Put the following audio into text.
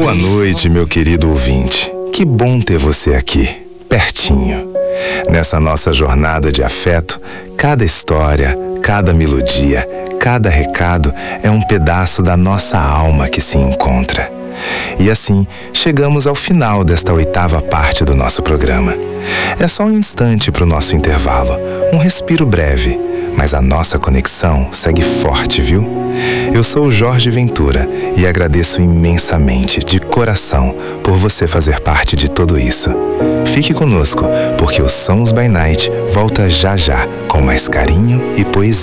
Boa noite, meu querido ouvinte. Que bom ter você aqui, pertinho. Nessa nossa jornada de afeto, cada história, cada melodia, cada recado é um pedaço da nossa alma que se encontra. E assim, chegamos ao final desta 8ª parte do nosso programa. É só um instante para o nosso intervalo, um respiro breve, mas a nossa conexão segue forte, viu? Eu sou o Jorge Ventura e agradeço imensamente, de coração, por você fazer parte de tudo isso. Fique conosco, porque o Sons by Night volta já já, com mais carinho e poesia.